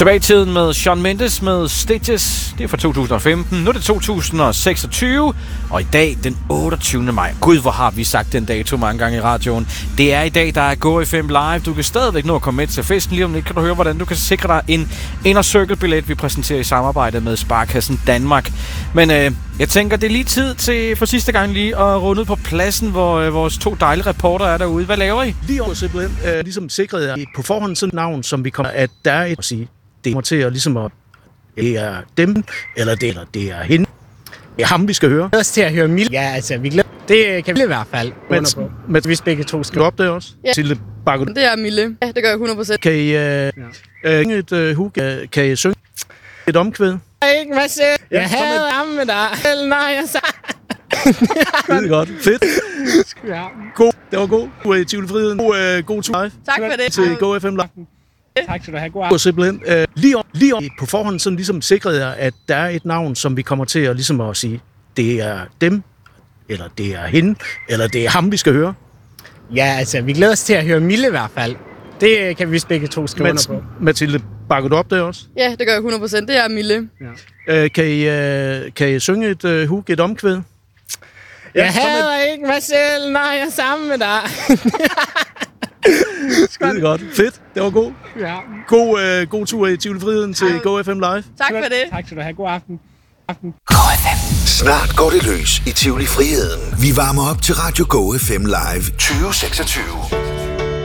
Tilbage i tiden med Shawn Mendes med Stitches. Det er fra 2015. Nu er det 2026. Og i dag, den 28. maj. Gud, hvor har vi sagt den dato mange gange i radioen. Det er i dag, der er GoFM Live. Du kan stadigvæk nå at komme med til festen. Lige om lidt kan du høre, hvordan du kan sikre dig en Inner Circle-billet, vi præsenterer i samarbejde med Sparkassen Danmark. Men jeg tænker, det er lige tid til for sidste gang lige at runde ud på pladsen, hvor vores to dejlige reporter er derude. Hvad laver I? Lige over simpelthen ligesom sikret jeg på forhånd sådan et navn, som vi kommer, at der er et at sige. Det kommer til at ligesom at det er dem, eller det er hende. Det er ham, vi skal høre. Jeg til at høre Mille. Ja, altså, vi glæder. Det kan vi i hvert fald. Men hvis begge to skal op der også. Ja. Til bakker. Det er Mille. Ja, det gør jeg 100%. Kan I et hook? Kan I synge et omkvæd? Ikke, hvad siger? Jeg havde ham med dig. Nej, jeg sagde. Det er godt. Fedt. God. Det var god. Du er i Tivoli Friheden. God tur. Tak for det. Til GoFM Live. Tak skal du have. God aften. Simpelthen lige på forhånd sådan ligesom sikret jeg, at der er et navn, som vi kommer til at ligesom at sige. Det er dem, eller det er hende, eller det er ham, vi skal høre. Ja, altså, vi glæder os til at høre Mille i hvert fald. Det kan vi begge to skrive under på. Mathilde, bakker du op der også? Ja, det gør jeg 100%. Det er Mille. Ja. Kan I synge et hook, et omkvæd? Jeg hader ikke mig selv, når jeg er sammen med dig. Skide godt. Fedt. Det var god. Ja. God tur i Tivoli Friheden til GoFM Live. Tak for det. Tak skal du have. God aften. GoFM. Snart går det løs i Tivoli Friheden. Vi varmer op til Radio GoFM Live 2026.